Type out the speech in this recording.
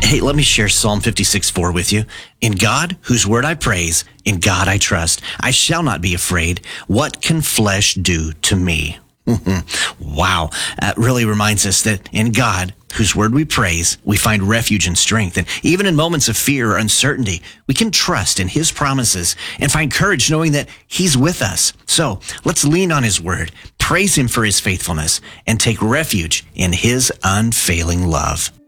Hey, let me share Psalm 56:4 with you. In God, whose word I praise, in God I trust. I shall not be afraid. What can flesh do to me? Wow. That really reminds us that in God, whose word we praise, we find refuge and strength. And even in moments of fear or uncertainty, we can trust in his promises and find courage knowing that he's with us. So let's lean on his word, praise him for his faithfulness, and take refuge in his unfailing love.